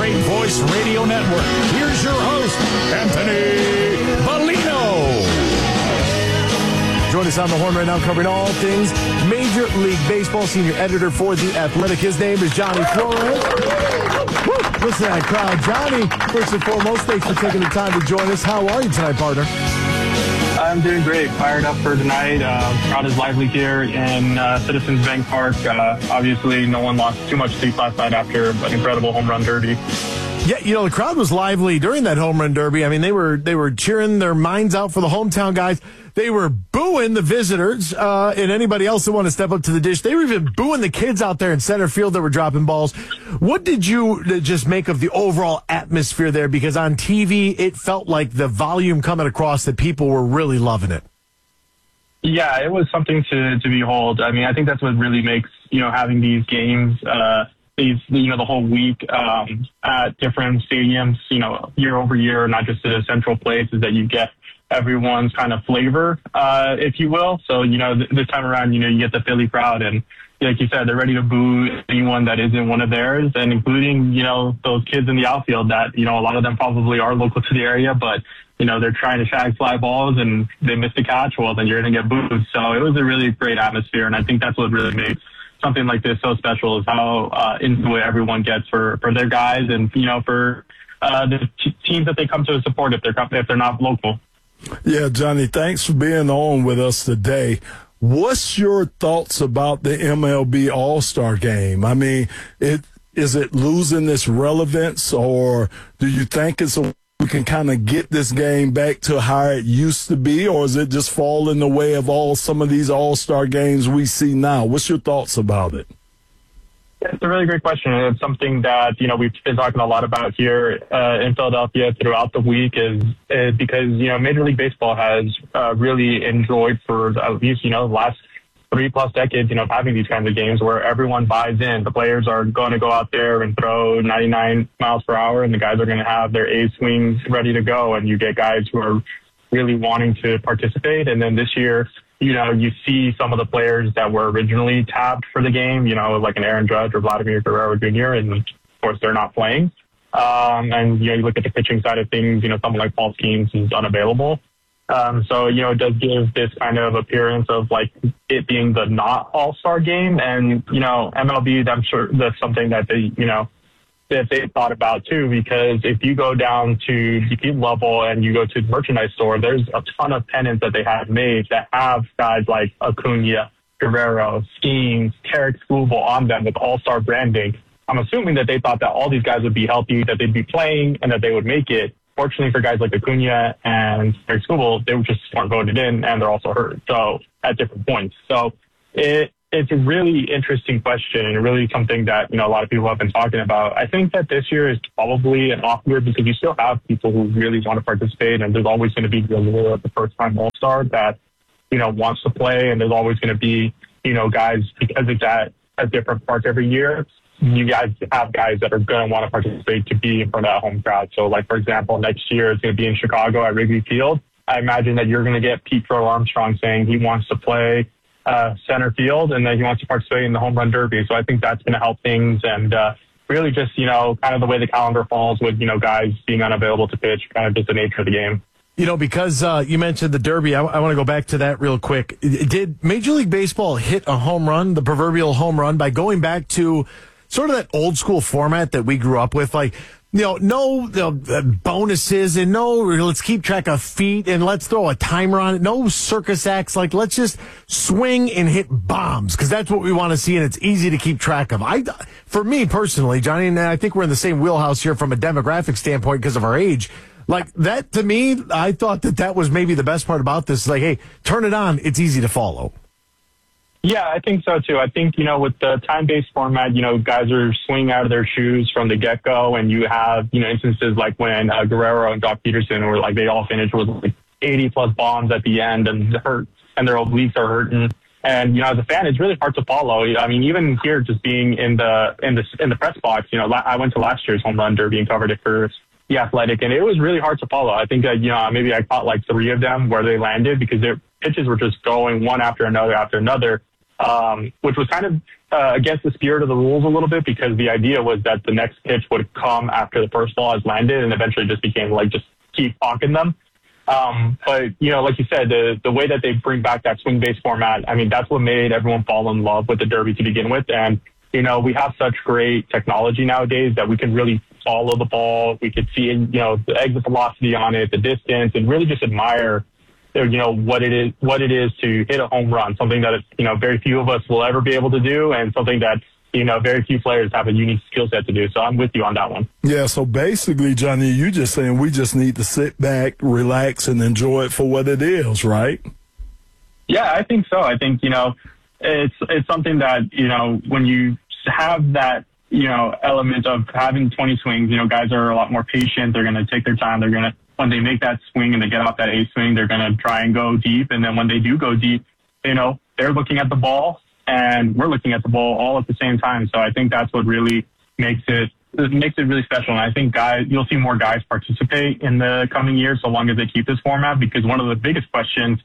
Great Voice Radio Network. Here's your host, Anthony Bellino. Join us on the Horn right now, covering all things Major League Baseball. Senior editor for The Athletic. His name is Johnny Flores. Woo! Listen to that crowd. Johnny, first and foremost, thanks for taking the time to join us. How are you tonight, partner? I'm doing great. Fired up for tonight. Crowd is lively here in Citizens Bank Park. Obviously, no one lost too much sleep last night after an incredible home run derby. Yeah, the crowd was lively during that home run derby. I mean, they were cheering their minds out for the hometown guys. They were booing the visitors and anybody else that want to step up to the dish. They were even booing the kids out there in center field that were dropping balls. What did you just make of the overall atmosphere there? Because on TV, it felt like the volume coming across that people were really loving it. Yeah, it was something to behold. I mean, I think that's what really makes, having these games, the whole week at different stadiums, year over year, not just at a central place, is that you get everyone's kind of flavor, if you will. So, this time around, you get the Philly crowd, and like you said, they're ready to boo anyone that isn't one of theirs, and including, those kids in the outfield that, a lot of them probably are local to the area, but, they're trying to shag fly balls and they missed a catch, well, then you're going to get booed. So it was a really great atmosphere, and I think that's what really makes something like this so special, is how into it everyone gets for their guys and, for the teams that they come to support if they're not local. Yeah, Johnny, thanks for being on with us today. What's your thoughts about the MLB All-Star Game? I mean, is it losing its relevance, or do you think we can kind of get this game back to how it used to be, or is it just fall in the way of some of these All-Star games we see now? What's your thoughts about it? It's a really great question. It's something that, we've been talking a lot about here in Philadelphia throughout the week is because, Major League Baseball has really enjoyed for at least, the last 3+ decades, having these kinds of games where everyone buys in. The players are going to go out there and throw 99 miles per hour, and the guys are going to have their A swings ready to go. And you get guys who are really wanting to participate. And then this year, you see some of the players that were originally tapped for the game, like an Aaron Judge or Vladimir Guerrero Jr., and of course they're not playing. And, you look at the pitching side of things, someone like Paul Skeens is unavailable. So, it does give this kind of appearance of like it being the not all-star game. And, MLB, I'm sure that's something that that they thought about too, because if you go down to the field level and you go to the merchandise store, there's a ton of pennants that they have made that have guys like Acuna, Guerrero, Skeens, Tarek Skubal on them with all-star branding. I'm assuming that they thought that all these guys would be healthy, that they'd be playing, and that they would make it. Fortunately for guys like Acuna and Tarek Skubal, they just weren't voted in, and they're also hurt. So at different points. So it's a really interesting question, and really something that, a lot of people have been talking about. I think that this year is probably an off year because you still have people who really want to participate, and there's always going to be the first-time All-Star that, wants to play, and there's always going to be, guys, because it's at a different park every year, you guys have guys that are going to want to participate to be in front of that home crowd. So, like, for example, next year it's going to be in Chicago at Wrigley Field. I imagine that you're going to get Pete Crow Armstrong saying he wants to play center field, and then he wants to participate in the home run derby. So I think that's going to help things, and really just, kind of the way the calendar falls with, guys being unavailable to pitch, kind of just the nature of the game. Because you mentioned the derby, I want to go back to that real quick. Did Major League Baseball hit a home run, the proverbial home run, by going back to sort of that old school format that we grew up with? Like, no bonuses and no, let's keep track of feet and let's throw a timer on it. No circus acts. Like, let's just swing and hit bombs, because that's what we want to see, and it's easy to keep track of. For me personally, Johnny, and I think we're in the same wheelhouse here from a demographic standpoint because of our age. Like, that, to me, I thought that was maybe the best part about this. Like, hey, turn it on. It's easy to follow. Yeah, I think so, too. I think, with the time-based format, guys are swinging out of their shoes from the get-go, and you have, instances like when Guerrero and Jock Peterson were like, they all finished with like 80-plus bombs at the end and hurt, and their obliques are hurting. And, as a fan, it's really hard to follow. I mean, even here, just being in the press box, I went to last year's home run derby and covered it for The Athletic, and it was really hard to follow. I think that, maybe I caught like 3 of them where they landed because their pitches were just going one after another. which was kind of against the spirit of the rules a little bit, because the idea was that the next pitch would come after the first ball has landed, and eventually just became like just keep honking them. But, you know, like you said, the way that they bring back that swing-based format, I mean, that's what made everyone fall in love with the Derby to begin with. And, you know, we have such great technology nowadays that we can really follow the ball. We could see, you know, the exit velocity on it, the distance, and really just admire, you know, what it is to hit a home run, something that, you know, very few of us will ever be able to do, and something that, you know, very few players have a unique skill set to do. So I'm with you on that one. Yeah, so basically, Johnny, you just saying we just need to sit back, relax, and enjoy it for what it is, right? Yeah, I think so. I think, you know, it's something that, you know, when you have that, you know, element of having 20 swings, you know, guys are a lot more patient. They're going to take their time. They're going to, when they make that swing and they get off that A swing, they're going to try and go deep. And then when they do go deep, you know, they're looking at the ball and we're looking at the ball all at the same time. So I think that's what really makes it really special. And I think you'll see more guys participate in the coming years so long as they keep this format, because one of the biggest questions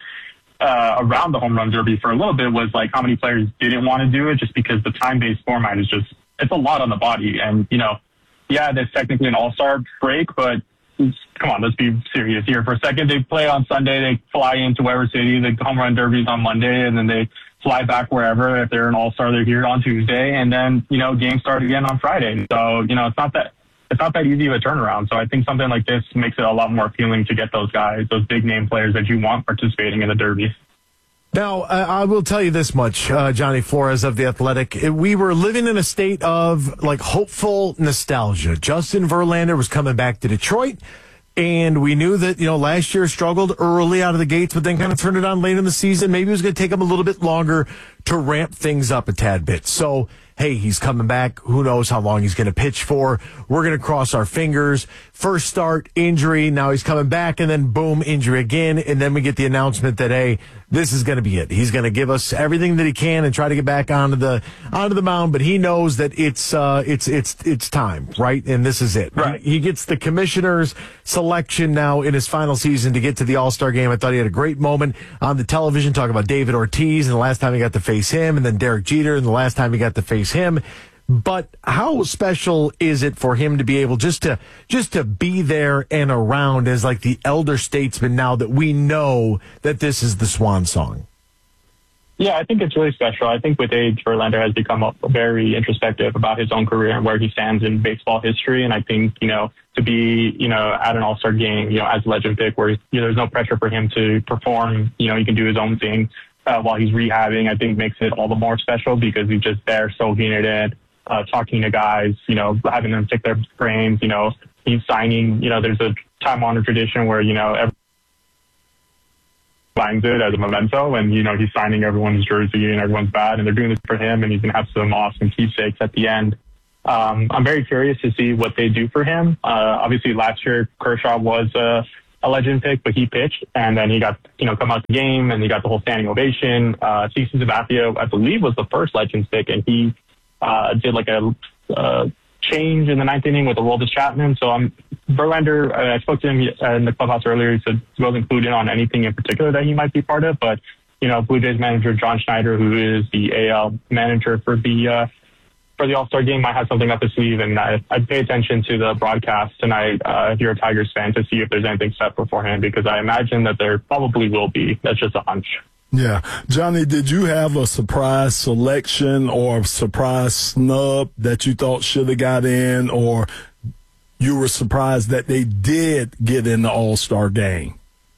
around the home run derby for a little bit was like how many players didn't want to do it, just because the time-based format is just, it's a lot on the body. And, you know, yeah, that's technically an all-star break, but come on, let's be serious here for a second. They play on Sunday, they fly into Weber City, the home run derby's on Monday, and then they fly back wherever. If they're an all-star, they're here on Tuesday, and then, you know, games start again on Friday. So, you know, it's not that easy of a turnaround. So I think something like this makes it a lot more appealing to get those guys, those big name players that you want participating in the Derby. Now, I will tell you this much, Johnny Flores of The Athletic. We were living in a state of, like, hopeful nostalgia. Justin Verlander was coming back to Detroit, and we knew that, you know, last year struggled early out of the gates, but then kind of turned it on late in the season. Maybe it was going to take him a little bit longer to ramp things up a tad bit. So, hey, he's coming back. Who knows how long he's going to pitch for? We're going to cross our fingers. First start, injury. Now he's coming back, and then boom, injury again. And then we get the announcement that, hey, this is going to be it. He's going to give us everything that he can and try to get back onto the mound. But he knows that it's time, right? And this is it. Right. He gets the commissioner's selection now in his final season to get to the All-Star game. I thought he had a great moment on the television talking about David Ortiz and the last time he got to face him, and then Derek Jeter and the last time he got to face him. But how special is it for him to be able just to be there and around as like the elder statesman now that we know that this is the swan song? Yeah, I think it's really special. I think with age, Verlander has become very introspective about his own career and where he stands in baseball history. And I think, you know, to be, you know, at an all-star game, you know, as a legend pick where, you know, there's no pressure for him to perform, you know, he can do his own thing while he's rehabbing, I think makes it all the more special because he's just there soaking it in. Talking to guys, you know, having them pick their brains, you know, he's signing, you know, there's a time-honored tradition where, you know, everyone signs it as a memento and, you know, he's signing everyone's jersey and everyone's bat and they're doing this for him and he's going to have some awesome keepsakes at the end. I'm very curious to see what they do for him. Obviously last year Kershaw was a legend pick, but he pitched and then he got, you know, come out the game and he got the whole standing ovation. CC Sabathia, I believe, was the first legends pick and he did like a change in the ninth inning with Aroldis Chapman. So Verlander, I spoke to him in the clubhouse earlier. He said he wasn't clued in on anything in particular that he might be part of. But, you know, Blue Jays manager John Schneider, who is the AL manager for the All-Star game, might have something up his sleeve. And I'd pay attention to the broadcast tonight if you're a Tigers fan to see if there's anything set beforehand, because I imagine that there probably will be. That's just a hunch. Yeah. Johnny, did you have a surprise selection or a surprise snub that you thought should have got in, or you were surprised that they did get in the All-Star game?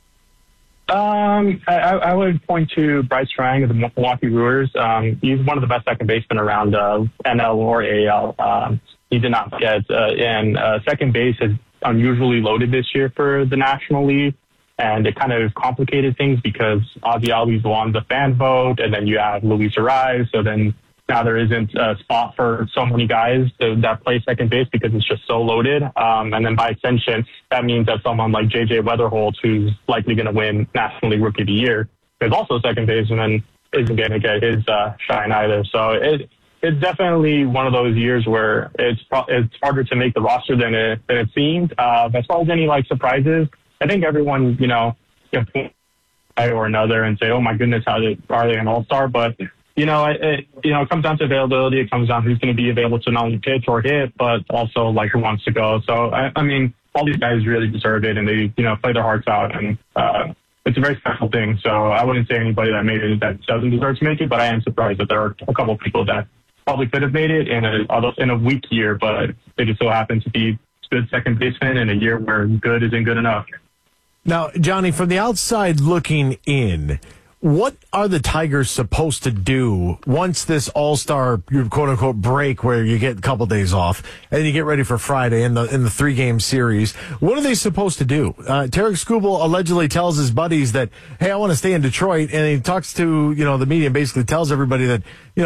I would point to Bryce Trang of the Milwaukee Brewers. He's one of the best second basemen around NL or AL. He did not get in. Second base is unusually loaded this year for the National League. And it kind of complicated things because Ozzie Albies won the fan vote, and then you have Luis Arraez. So then now there isn't a spot for so many guys that play second base because it's just so loaded. And then by extension, that means that someone like J.J. Weatherholt, who's likely going to win National League Rookie of the Year, is also second baseman, isn't going to get his shine either. So it's definitely one of those years where it's harder to make the roster than it seemed. As far as any like surprises, I think everyone, you know, can point or another and say, oh my goodness, are they an all-star? But It comes down to availability. It comes down to who's going to be available to not only pitch or hit, but also like who wants to go. So, I mean, all these guys really deserve it, and they, play their hearts out, and it's a very special thing. So I wouldn't say anybody that made it that doesn't deserve to make it, but I am surprised that there are a couple of people that probably could have made it in a weak year, but they just so happen to be good second baseman in a year where good isn't good enough. Now, Johnny, from the outside looking in, what are the Tigers supposed to do once this all-star, quote-unquote, break where you get a couple days off and then you get ready for Friday in the 3-game series? What are they supposed to do? Tarik Skubal allegedly tells his buddies that, hey, I want to stay in Detroit, and he talks to, the media and basically tells everybody that,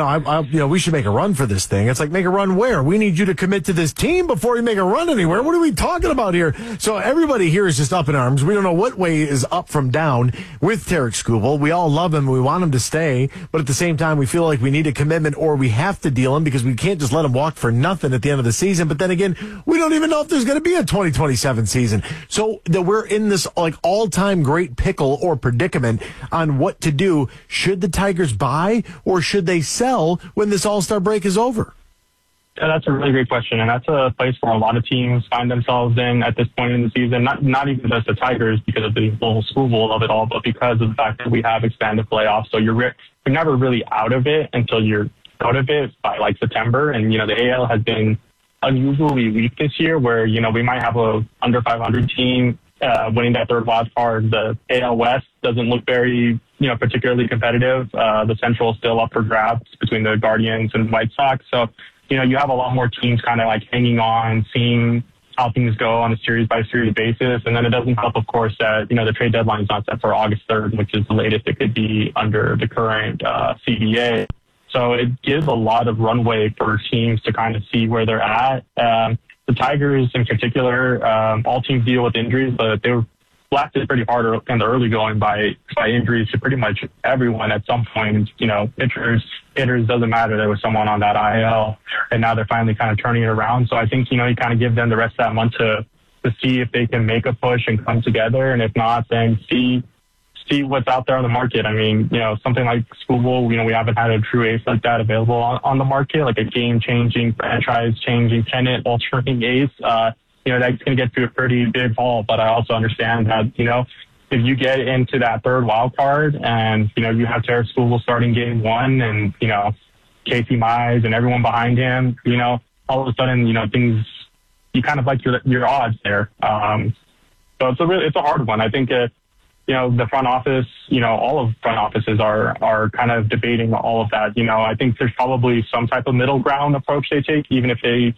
we should make a run for this thing. It's like, make a run where? We need you to commit to this team before you make a run anywhere. What are we talking about here? So everybody here is just up in arms. We don't know what way is up from down with Tarik Skubal. We all love him. We want him to stay. But at the same time, we feel like we need a commitment or we have to deal him because we can't just let him walk for nothing at the end of the season. But then again, we don't even know if there's going to be a 2027 season. So that we're in this like all-time great pickle or predicament on what to do. Should the Tigers buy or should they sell when this all-star break is over? Yeah, that's a really great question, and that's a place where a lot of teams find themselves in at this point in the season. Not even just the Tigers because of the whole school of it all, but because of the fact that we have expanded playoffs. So you're never really out of it until you're out of it by like September. And the AL has been unusually weak this year, where we might have a under 500 team winning that third wild card. The AL West doesn't look very particularly competitive. The Central is still up for grabs between the Guardians and White Sox. So you have a lot more teams kind of like hanging on, seeing how things go on a series-by-series basis. And then it doesn't help, of course, that, the trade deadline is not set for August 3rd, which is the latest it could be under the current CBA. So it gives a lot of runway for teams to kind of see where they're at. The Tigers in particular, all teams deal with injuries, but they were blasted pretty hard in the early going by injuries to pretty much everyone at some point. Pitchers, hitters, doesn't matter. There was someone on that IL, and now they're finally kind of turning it around. So I think, you kind of give them the rest of that month to see if they can make a push and come together. And if not, then see what's out there on the market. I mean, something like Skubal, we haven't had a true ace like that available on the market, like a game-changing, franchise-changing, tenant-altering ace. That's going to get to a pretty big haul. But I also understand that, if you get into that third wild card and, you have Tarik Skubal starting game one and, Casey Mize and everyone behind him, all of a sudden, things, you kind of like your odds there. So it's a hard one. I think, the front office, all of front offices are kind of debating all of that. I think there's probably some type of middle ground approach they take, even if they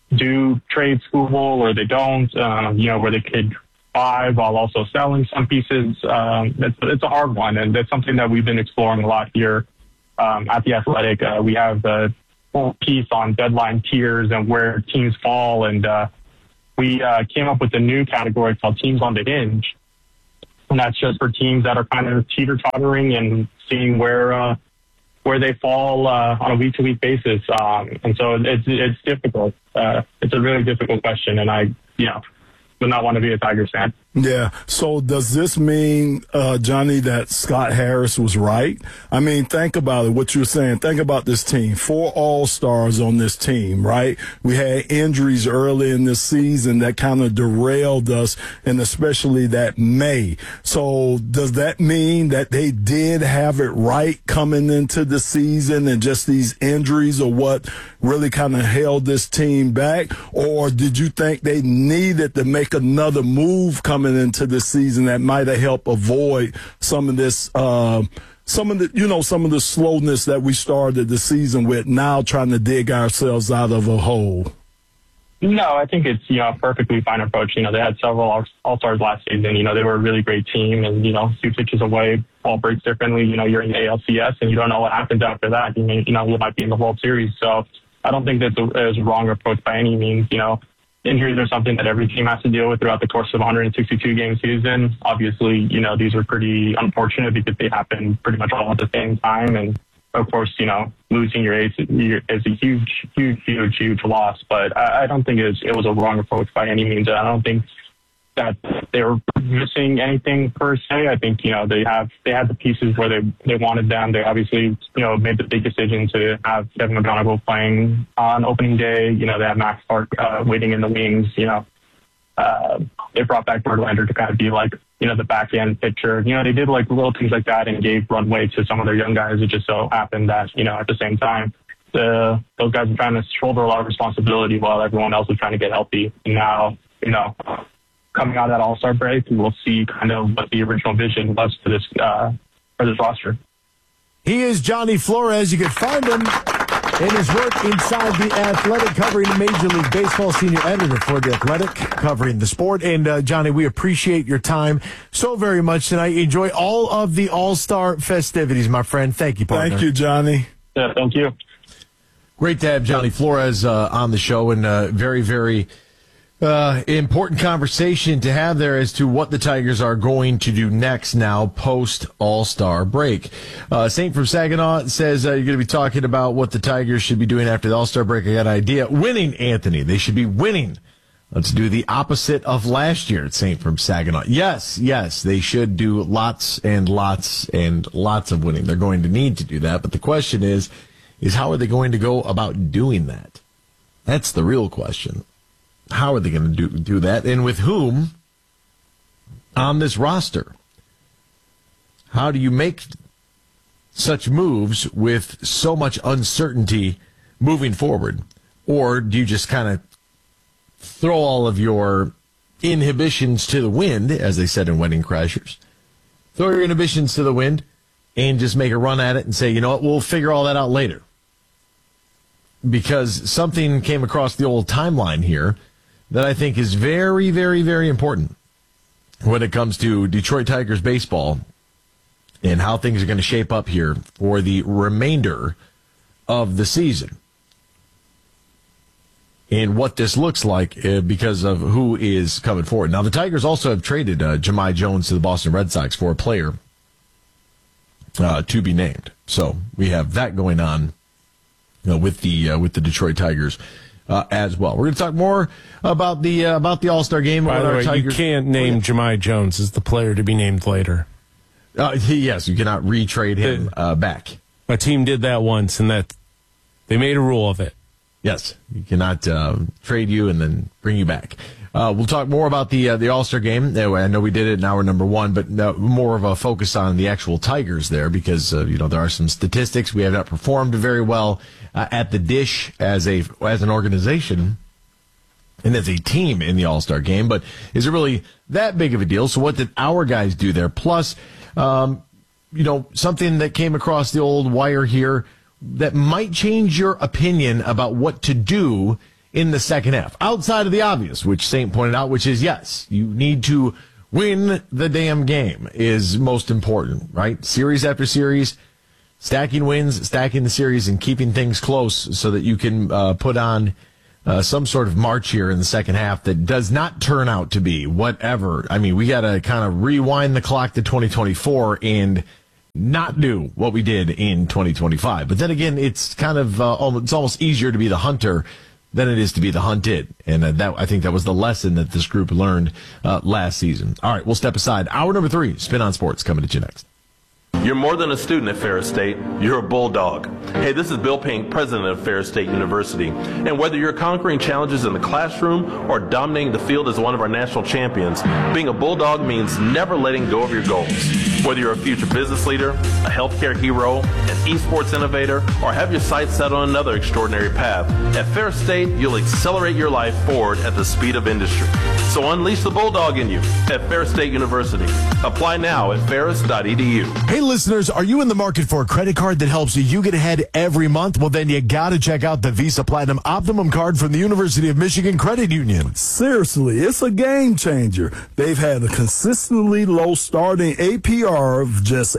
do trade Skubal or they don't, where they could buy while also selling some pieces. It's a hard one, and that's something that we've been exploring a lot here at The Athletic. We have a whole piece on deadline tiers and where teams fall, and we came up with a new category called Teams on the Hinge, and that's just for teams that are kind of teeter-tottering and seeing where they fall on a week-to-week basis. And so it's difficult. It's a really difficult question, and I would not want to be a Tigers fan. Yeah. So does this mean, Johnny, that Scott Harris was right? I mean, think about it, what you were saying. Think about this team. 4 all-stars on this team, right? We had injuries early in this season that kind of derailed us, and especially that May. So does that mean that they did have it right coming into the season and just these injuries are what really kind of held this team back? Or did you think they needed to make another move coming into the season that might have helped avoid some of this, some of the slowness that we started the season with, now trying to dig ourselves out of a hole? No, I think it's, a perfectly fine approach. They had several all-stars last season. They were a really great team, and, a few pitches away, ball breaks differently. You're in the ALCS and you don't know what happens after that. You might be in the World Series. So I don't think that's a wrong approach by any means. Injuries are something that every team has to deal with throughout the course of a 162-game season. Obviously, these are pretty unfortunate because they happen pretty much all at the same time. And, of course, losing your ace is a huge loss. But I don't think it was a wrong approach by any means. I don't think that they were missing anything per se. I think, they had the pieces where they wanted them. They obviously, made the big decision to have Kevin McGonigal playing on opening day. They had Max Clark waiting in the wings. They brought back Verlander to kind of be like, the back end pitcher. They did like little things like that and gave runway to some of their young guys. It just so happened that, at the same time, those guys are trying to shoulder a lot of responsibility while everyone else is trying to get healthy. And now, coming out of that All-Star break, we'll see kind of what the original vision was for this roster. He is Johnny Flores. You can find him in his work inside The Athletic, covering Major League Baseball, senior editor for The Athletic, covering the sport. And, Johnny, we appreciate your time so very much tonight. Enjoy all of the All-Star festivities, my friend. Thank you, partner. Thank you, Johnny. Yeah, thank you. Great to have Johnny Flores on the show, and very, very important conversation to have there as to what the Tigers are going to do next now post All-Star break. Saint from Saginaw says you're going to be talking about what the Tigers should be doing after the All-Star break. I got an idea. Winning, Anthony. They should be winning. Let's do the opposite of last year at Saint from Saginaw. Yes, they should do lots and lots and lots of winning. They're going to need to do that, but the question is how are they going to go about doing that? That's the real question. How are they going to do that, and with whom on this roster? How do you make such moves with so much uncertainty moving forward? Or do you just kind of throw all of your inhibitions to the wind, as they said in Wedding Crashers? Throw your inhibitions to the wind and just make a run at it and say, you know what, we'll figure all that out later. Because something came across the old timeline here that I think is very, very, very important when it comes to Detroit Tigers baseball and how things are going to shape up here for the remainder of the season. And what this looks like because of who is coming forward. Now, the Tigers also have traded Jahmai Jones to the Boston Red Sox for a player to be named. So we have that going on with the Detroit Tigers as well. We're going to talk more about the All-Star game. By the way, Tigers. You can't name Jahmai Jones as the player to be named later. Yes, you cannot retrade him back. My team did that once, and that they made a rule of it. Yes, you cannot trade you and then bring you back. We'll talk more about the All-Star game. I know we did it in hour number one, but more of a focus on the actual Tigers there because there are some statistics. We have not performed very well at the Dish as an organization and as a team in the All-Star game. But is it really that big of a deal? So what did our guys do there? Plus, something that came across the old wire here that might change your opinion about what to do in the second half, outside of the obvious, which Saint pointed out, which is, yes, you need to win the damn game is most important, right? Series after series, stacking wins, stacking the series, and keeping things close so that you can put on some sort of march here in the second half that does not turn out to be whatever. I mean, we got to kind of rewind the clock to 2024 and not do what we did in 2025. But then again, it's kind of it's almost easier to be the hunter than it is to be the hunted. And I think that was the lesson that this group learned last season. All right, we'll step aside. Hour number 3, Spin on Sports, coming at you next. You're more than a student at Ferris State, you're a bulldog. Hey, this is Bill Pink, president of Ferris State University. And whether you're conquering challenges in the classroom or dominating the field as one of our national champions, being a bulldog means never letting go of your goals. Whether you're a future business leader, a healthcare hero, an esports innovator, or have your sights set on another extraordinary path, at Ferris State, you'll accelerate your life forward at the speed of industry. So unleash the bulldog in you at Ferris State University. Apply now at ferris.edu. Hey, listeners, are you in the market for a credit card that helps you get ahead every month? Well, then you got to check out the Visa Platinum Optimum card from the University of Michigan Credit Union. Seriously, it's a game changer. They've had a consistently low starting APR of just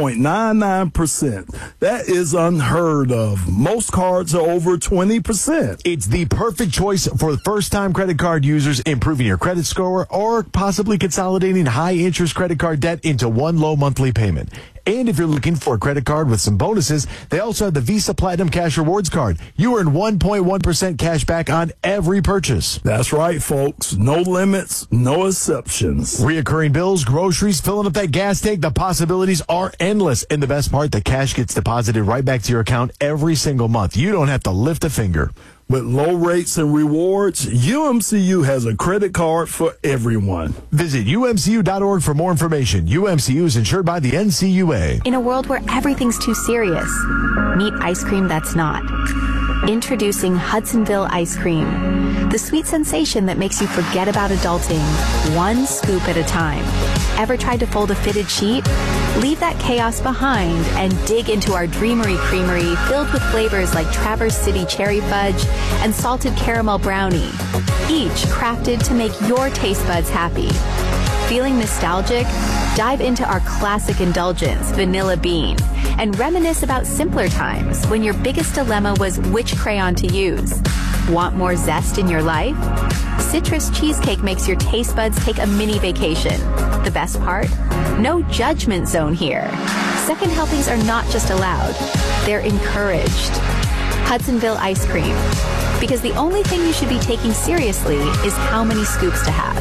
8.99%. That is unheard of. Most cards are over 20%. It's the perfect choice for the first-time credit card users, improving your credit score, or possibly consolidating high-interest credit card debt into one low monthly payment. And if you're looking for a credit card with some bonuses, they also have the Visa Platinum Cash Rewards Card. You earn 1.1% cash back on every purchase. That's right, folks. No limits, no exceptions. Reoccurring bills, groceries, filling up that gas tank, the possibilities are endless. And the best part, the cash gets deposited right back to your account every single month. You don't have to lift a finger. With low rates and rewards, UMCU has a credit card for everyone. Visit UMCU.org for more information. UMCU is insured by the NCUA. In a world where everything's too serious, meet ice cream that's not. Introducing Hudsonville Ice Cream, the sweet sensation that makes you forget about adulting, one scoop at a time. Ever tried to fold a fitted sheet? Leave that chaos behind and dig into our Dreamery Creamery filled with flavors like Traverse City Cherry Fudge and Salted Caramel Brownie, each crafted to make your taste buds happy. Feeling nostalgic? Dive into our classic indulgence, Vanilla Bean, and reminisce about simpler times when your biggest dilemma was which crayon to use. Want more zest in your life? Citrus Cheesecake makes your taste buds take a mini vacation. The best part? No judgment zone here. Second helpings are not just allowed, they're encouraged. Hudsonville Ice Cream. Because the only thing you should be taking seriously is how many scoops to have.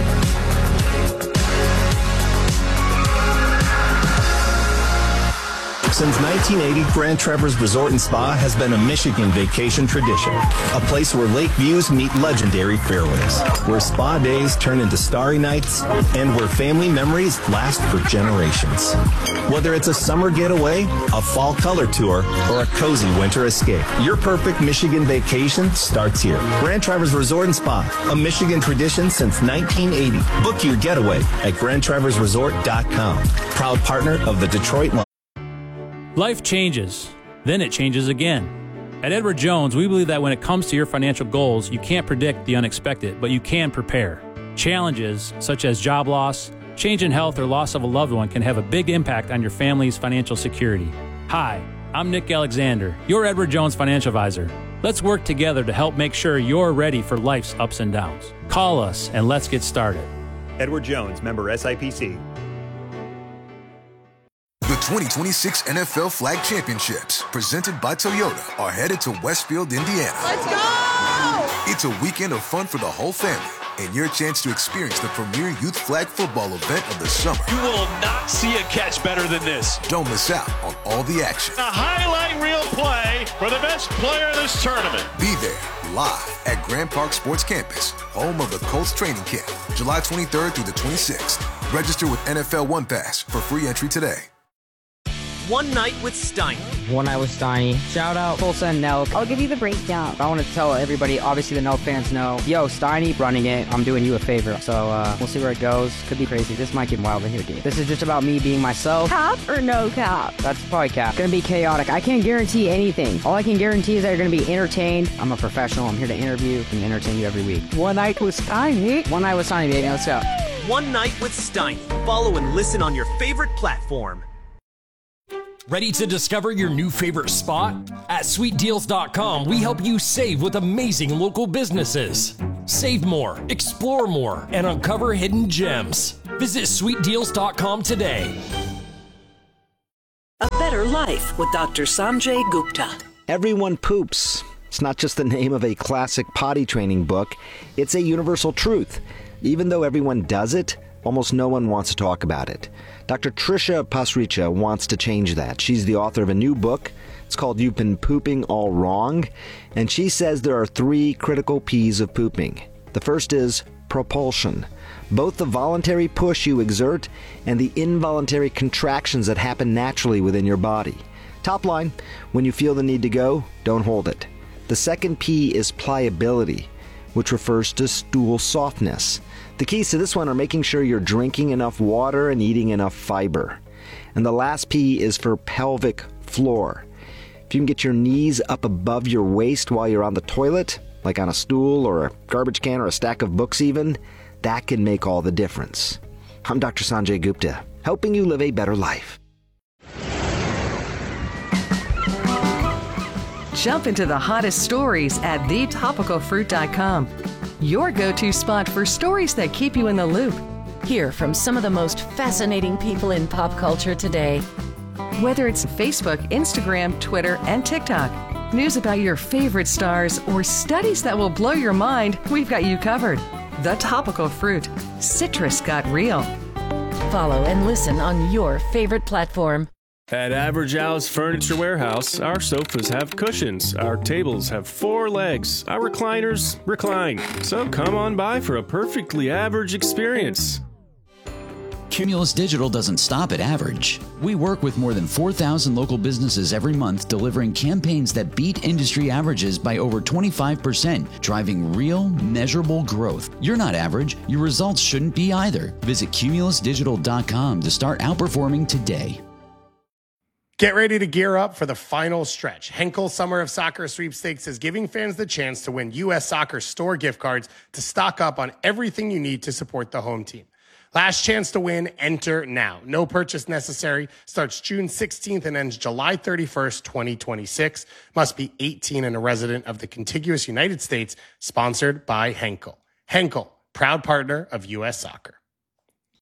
Since 1980, Grand Traverse Resort and Spa has been a Michigan vacation tradition. A place where lake views meet legendary fairways, where spa days turn into starry nights, and where family memories last for generations. Whether it's a summer getaway, a fall color tour, or a cozy winter escape, your perfect Michigan vacation starts here. Grand Traverse Resort and Spa, a Michigan tradition since 1980. Book your getaway at GrandTraverseResort.com. Proud partner of the Detroit Lions. Life changes, then it changes again. At Edward Jones, we believe that when it comes to your financial goals, you can't predict the unexpected, but you can prepare. Challenges such as job loss, change in health, or loss of a loved one can have a big impact on your family's financial security. Hi, I'm Nick Alexander, your Edward Jones financial advisor. Let's work together to help make sure you're ready for life's ups and downs. Call us and let's get started. Edward Jones, member SIPC. The 2026 NFL Flag Championships, presented by Toyota, are headed to Westfield, Indiana. Let's go! It's a weekend of fun for the whole family and your chance to experience the premier youth flag football event of the summer. You will not see a catch better than this. Don't miss out on all the action. A highlight reel play for the best player in this tournament. Be there live at Grand Park Sports Campus, home of the Colts training camp, July 23rd through the 26th. Register with NFL One Pass for free entry today. One Night with Steiny. One Night with Steiny. Shout out Tulsa and Nelk. I'll give you the breakdown. I want to tell everybody, obviously the Nelk fans know, yo, Steiny running it. I'm doing you a favor. So we'll see where it goes. Could be crazy. This might get wild in here, dude. This is just about me being myself. Cap or no cap? That's probably cap. Gonna be chaotic. I can't guarantee anything. All I can guarantee is that you're gonna be entertained. I'm a professional. I'm here to interview and entertain you every week. One Night with Steiny. One Night with Steiny, baby. Let's go. One Night with Steiny. Follow and listen on your favorite platform. Ready to discover your new favorite spot? At SweetDeals.com, we help you save with amazing local businesses. Save more, explore more, and uncover hidden gems. Visit SweetDeals.com today. A Better Life with Dr. Sanjay Gupta. Everyone poops. It's not just the name of a classic potty training book. It's a universal truth. Even though everyone does it, almost no one wants to talk about it. Dr. Trisha Pasricha wants to change that. She's the author of a new book. It's called You've Been Pooping All Wrong. And she says there are 3 critical P's of pooping. The first is propulsion. Both the voluntary push you exert and the involuntary contractions that happen naturally within your body. Top line, when you feel the need to go, don't hold it. The second P is pliability, which refers to stool softness. The keys to this one are making sure you're drinking enough water and eating enough fiber. And the last P is for pelvic floor. If you can get your knees up above your waist while you're on the toilet, like on a stool or a garbage can or a stack of books even, that can make all the difference. I'm Dr. Sanjay Gupta, helping you live a better life. Jump into the hottest stories at thetopicalfruit.com. your go-to spot for stories that keep you in the loop. Hear from some of the most fascinating people in pop culture today. Whether it's Facebook, Instagram, Twitter, and TikTok, news about your favorite stars, or studies that will blow your mind, we've got you covered. The Topical Fruit. Citrus got real. Follow and listen on your favorite platform. At Average Al's Furniture Warehouse, our sofas have cushions, our tables have 4 legs, our recliners recline. So come on by for a perfectly average experience. Cumulus Digital doesn't stop at average. We work with more than 4,000 local businesses every month, delivering campaigns that beat industry averages by over 25%, driving real, measurable growth. You're not average. Your results shouldn't be either. Visit cumulusdigital.com to start outperforming today. Get ready to gear up for the final stretch. Henkel Summer of Soccer Sweepstakes is giving fans the chance to win U.S. Soccer store gift cards to stock up on everything you need to support the home team. Last chance to win, enter now. No purchase necessary. Starts June 16th and ends July 31st, 2026. Must be 18 and a resident of the contiguous United States. Sponsored by Henkel. Henkel, proud partner of U.S. Soccer.